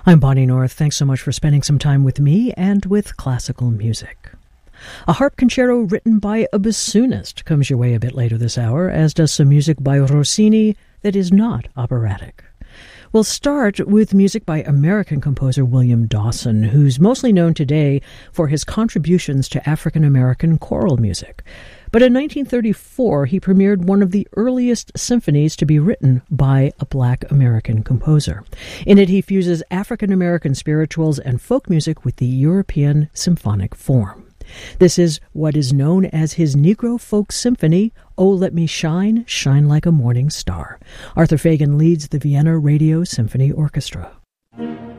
I'm Bonnie North. Thanks so much for spending some time with me and with classical music. A harp concerto written by a bassoonist comes your way a bit later this hour, as does some music by Rossini that is not operatic. We'll start with music by American composer William Dawson, who's mostly known today for his contributions to African-American choral music. But in 1934, he premiered one of the earliest symphonies to be written by a Black American composer. In it, he fuses African-American spirituals and folk music with the European symphonic form. This is what is known as his Negro Folk Symphony, Oh Let Me Shine, Shine Like a Morning Star. Arthur Fagan leads the Vienna Radio Symphony Orchestra.